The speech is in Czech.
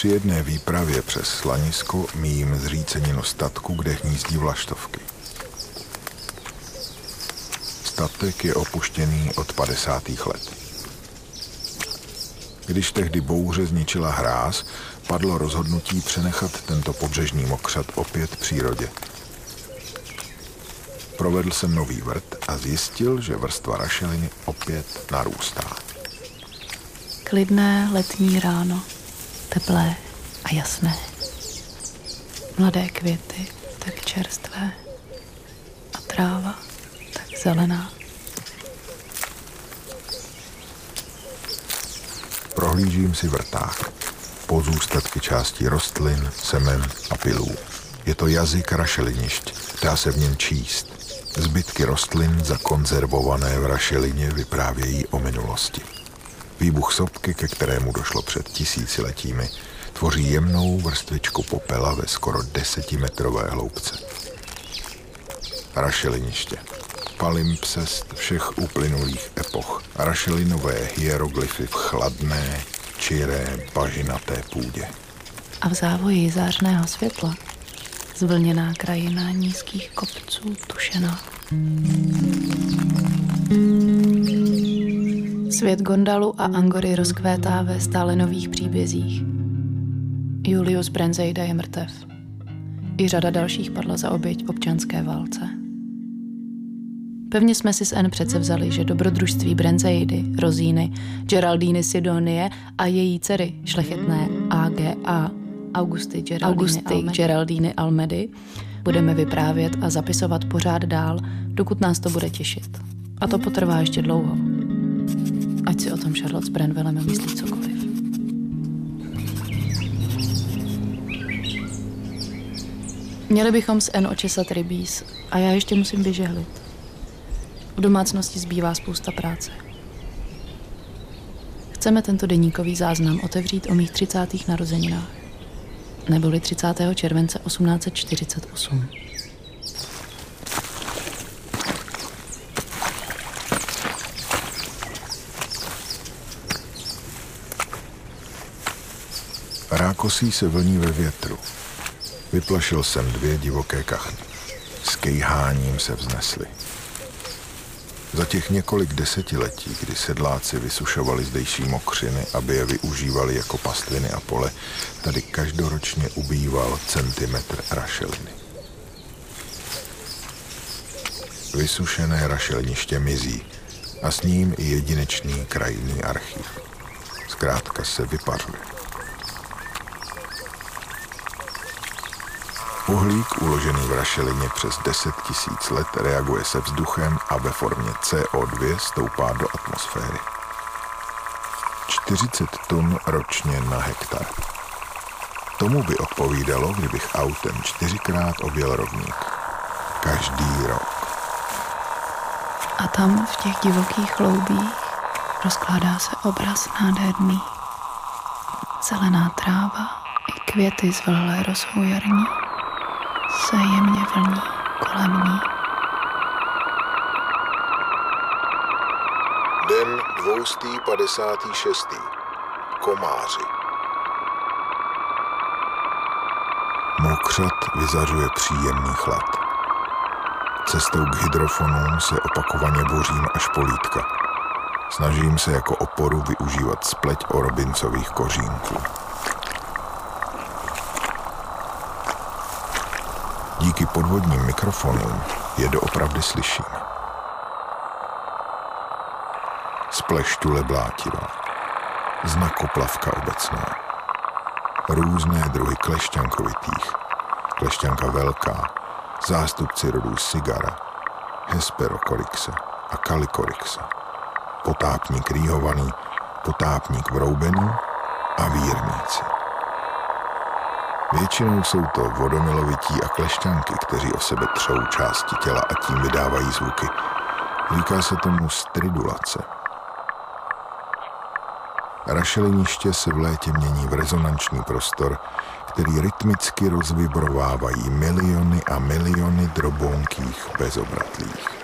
Při jedné výpravě přes Slanisko míjím zříceninu statku, kde hnízdí vlaštovky. Statek je opuštěný od 50. let. Když tehdy bouře zničila hráz, padlo rozhodnutí přenechat tento pobřežní mokřad opět přírodě. Provedl jsem nový vrt a zjistil, že vrstva rašeliny opět narůstá. Klidné letní ráno, teplé a jasné. Mladé květy, tak čerstvé. A tráva, tak zelená. Prohlížím si vrták. Pozůstatky částí rostlin, semen a pilů. Je to jazyk rašelinišť, dá se v něm číst. Zbytky rostlin zakonzervované v rašelině vyprávějí o minulosti. Výbuch sopky, ke kterému došlo před tisíciletími, tvoří jemnou vrstvičku popela ve skoro 10metrové hloubce. Rašeliniště. Palimpsest všech uplynulých epoch. Rašelinové hieroglyfy v chladné, čiré, bažinaté půdě. A v závoji zářného světla zvlněná krajina nízkých kopců tušená. Svět Gondalu a Angory rozkvétá ve stále nových příbězích. Julius Brenzejda je mrtev. I řada dalších padla za oběť občanské válce. Pevně jsme si s Anne přece vzali, že dobrodružství Brenzejdy, Rosíny, Geraldíny Sidonie a její dcery, šlechetné AGA, Augusty Geraldíny Almedy, budeme vyprávět a zapisovat pořád dál, dokud nás to bude těšit. A to potrvá ještě dlouho. Ať si o tom Charlotte s Branwellem myslí cokoliv. Měli bychom s Anne očesat rybíz a já ještě musím vyžehlit. V domácnosti zbývá spousta práce. Chceme tento deníkový záznam otevřít o mých 30. narozeninách, neboli 30. července 1848. Rákosí se vlní ve větru. Vyplašil jsem 2 divoké kachny. S kejháním se vznesly. Za těch několik desetiletí, kdy sedláci vysušovali zdejší mokřiny, aby je využívali jako pastviny a pole, tady každoročně ubýval centimetr rašeliny. Vysušené rašeliniště mizí a s ním i jedinečný krajinný archiv. Zkrátka se vypařuje. Uhlík uložený v rašelině přes 10 000 let reaguje se vzduchem a ve formě CO2 stoupá do atmosféry. 40 tun ročně na hektar. Tomu by odpovídalo, kdybych autem 4krát objel rovník. Každý rok. A tam v těch divokých hloubích rozkládá se obraz nádherný. Zelená tráva i květy zvlhlé rosou jarní se jemně vlní kolem ní. Den 256. Komáři. Mokřad vyzařuje příjemný chlad. Cestou k hydrofonům se opakovaně bořím až po lítka. Snažím se jako oporu využívat spleť orobincových kořínků. Díky podvodním mikrofonům je doopravdy slyším. Spleštule blátivá, znakoplavka obecná, různé druhy klešťankovitých, klešťanka velká, zástupci rodů Sigara, Hesperocorixa a Calicorixa, potápník rýhovaný, potápník vroubený a vírníci. Většinou jsou to vodomilovití a klešťanky, kteří o sebe třou části těla a tím vydávají zvuky. Říká se tomu stridulace. Rašeliniště se v létě mění v rezonanční prostor, který rytmicky rozvibrovávají miliony a miliony drobounkých bezobratlých.